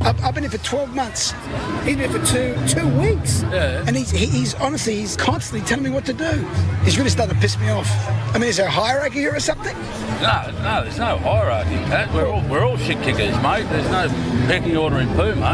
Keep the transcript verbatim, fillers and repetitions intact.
I've, I've been here for twelve months. He's been here for two two weeks. Yeah. And he's he, he's honestly he's constantly telling me what to do. He's really starting to piss me off. I mean, is there a hierarchy here or something? No, no, there's no hierarchy, Pat. We're all we're all shit kickers, mate. There's no pecking order in poo, mate.